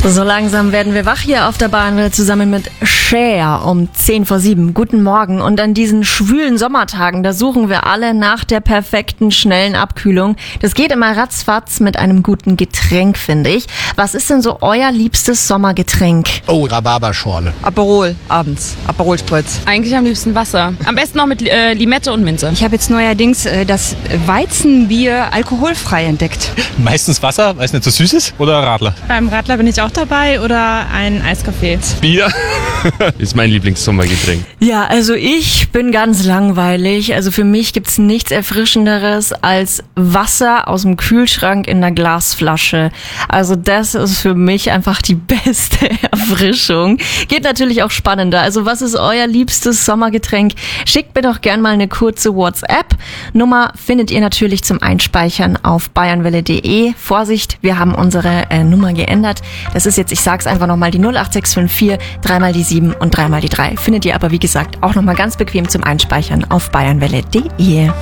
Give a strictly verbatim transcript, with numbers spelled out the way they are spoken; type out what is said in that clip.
So langsam werden wir wach hier auf der Bahnwelle zusammen mit Cher um zehn vor sieben. Guten Morgen. Und an diesen schwülen Sommertagen, da suchen wir alle nach der perfekten, schnellen Abkühlung. Das geht immer ratzfatz mit einem guten Getränk, finde ich. Was ist denn so euer liebstes Sommergetränk? Oh, Rhabarberschorle. Aperol abends, Aperol Spritz. Eigentlich am liebsten Wasser. Am besten noch mit äh, Limette und Minze. Ich habe jetzt neuerdings äh, das Weizenbier alkoholfrei entdeckt. Meistens Wasser, weil es nicht so süß ist, oder Radler? Beim Radler bin ich auch dabei oder ein Eiskaffee. Bier ist mein Lieblingssommergetränk. Ja, also ich bin ganz langweilig. Also für mich gibt's nichts Erfrischenderes als Wasser aus dem Kühlschrank in einer Glasflasche. Also das ist für mich einfach die beste Erfrischung. Geht natürlich auch spannender. Also was ist euer liebstes Sommergetränk? Schickt mir doch gern mal eine kurze WhatsApp. Nummer findet ihr natürlich zum Einspeichern auf bayernwelle punkt de. Vorsicht, wir haben unsere äh, Nummer geändert. Das ist jetzt, ich sag's einfach nochmal, die null acht sechs fünf vier, dreimal die sieben und dreimal die drei. Findet ihr aber, wie gesagt, auch nochmal ganz bequem zum Einspeichern auf bayernwelle punkt de.